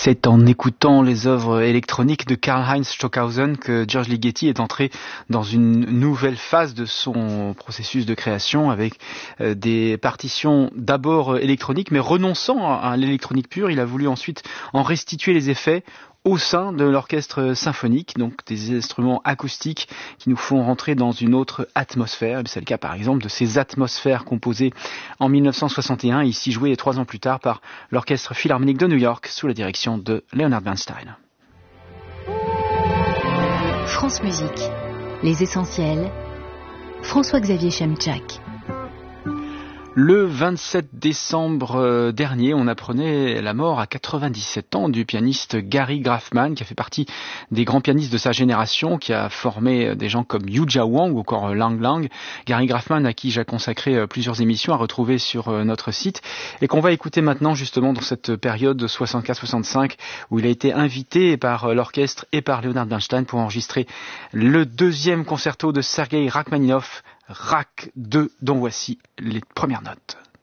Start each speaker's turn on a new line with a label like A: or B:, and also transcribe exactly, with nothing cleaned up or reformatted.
A: C'est en écoutant les œuvres électroniques de Karlheinz Stockhausen que György Ligeti est entré dans une nouvelle phase de son processus de création avec des partitions d'abord électroniques, mais renonçant à l'électronique pure, il a voulu ensuite en restituer les effets au sein de l'orchestre symphonique, donc des instruments acoustiques qui nous font rentrer dans une autre atmosphère. C'est le cas par exemple de ces atmosphères composées en mille neuf cent soixante et un, ici jouées trois ans plus tard par l'Orchestre Philharmonique de New York sous la direction de Leonard Bernstein.
B: France Musique, les essentiels, François-Xavier Chemchak.
A: Le vingt-sept décembre dernier, on apprenait la mort à quatre-vingt-dix-sept ans du pianiste Gary Graffman, qui a fait partie des grands pianistes de sa génération, qui a formé des gens comme Yu-Jia Wang ou encore Lang Lang. Gary Graffman, à qui j'ai consacré plusieurs émissions à retrouver sur notre site, et qu'on va écouter maintenant justement dans cette période soixante-quatre soixante-cinq, où il a été invité par l'orchestre et par Leonard Bernstein pour enregistrer le deuxième concerto de Sergei Rachmaninov, R A C deux, dont voici les premières notes.